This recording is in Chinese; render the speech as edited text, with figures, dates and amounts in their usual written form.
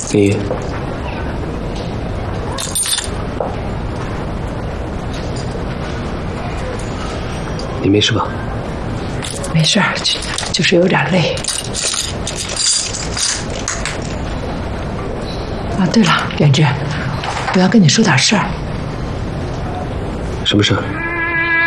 你没事吧？ 没事儿，就是有点累。啊，对了，元志，我要跟你说点事儿。 什么事儿？